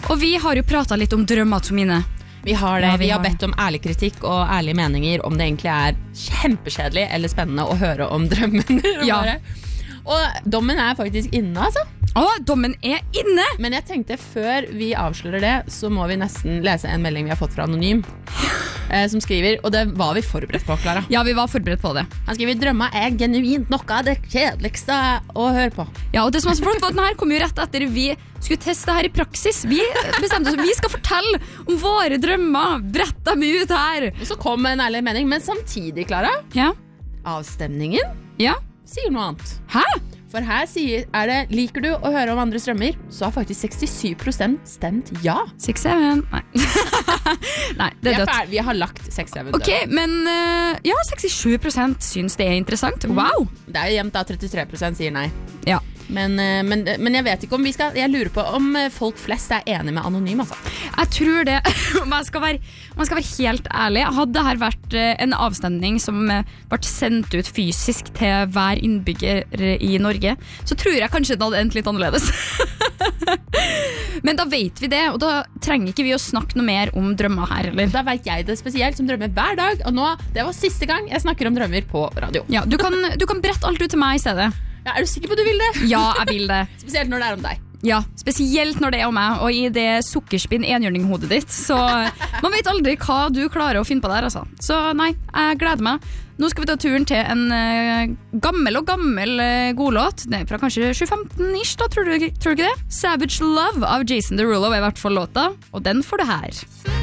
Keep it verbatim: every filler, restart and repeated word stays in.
Og vi har jo pratet litt om drømmer, Tomine. Vi har det, Ja, vi vi har har bedt om ærlig kritikk og ærlige meninger om det egentlig er kjempekjedelig eller spennende å høre om drømmene Ja. våre. Og dommen er faktisk inne, altså. Å, dommen er inne! Men jeg tenkte før vi avslører det, så må vi nesten lese en melding vi har fått fra Anonym, eh, som skriver, og det var vi forberedt på, Clara. Ja, vi var forberedt på det. Han skriver, drømmer er genuint noe av det kjedeligste å høre på. Ja, og det som er så flott var at den her kom jo rett etter vi skulle teste det her i praksis. Vi bestemte oss, vi skal fortelle om våre drømmer, brett dem ut her. Og så kom en ærlig mening, men samtidig, Clara, Ja, avstemningen ja. sier noe annet. Hæ? For her sier, er det, liker du å høre om andres drømmer, så har faktisk sekstisju prosent stemt ja. Six, seven, nei. Nei, det Vi, er er dødt. ferdig, vi har lagt seks syv Ok, men uh, ja, sekstisju prosent synes det er interessant. Wow! Det er jo jevnt da, trettitre prosent sier nei. Ja. Men, eh, men, men jeg vet ikke om vi skal, jeg lurer på om eh, folk flest er enige med Anonym, altså. Jeg tror det, om jeg skal være, om jeg skal være helt ærlig, hadde dette vært eh, en avstemning som eh, ble sendt ut fysisk til hver innbygger i Norge, så tror jeg kanskje det hadde endt litt annerledes. Men da vet vi det, og da trenger ikke vi å snakke noe mer om drømmer her, eller? Da vet jeg det spesielt, som drømmer hver dag, og nå, det var siste gang jeg snakker om drømmer på radio. Ja, du kan, du kan brette alt ut til meg i stedet. Ja, er du sikker på at du vil det? Ja, jeg vil det. Spesielt når det er om deg. Ja, spesielt når det er om meg, og i det sukkerspinn enhjørninghodet ditt, så man vet aldri hva du klarer å finne på der, altså. Så nei, jeg gleder meg. Nå skal vi ta turen til en uh, gammel og gammel uh, godlåt. Det er fra kanskje tjue femten-ish, da, tror du, tror du ikke det? Savage Love av Jason Derulo er i hvert fall låta, og den får du her.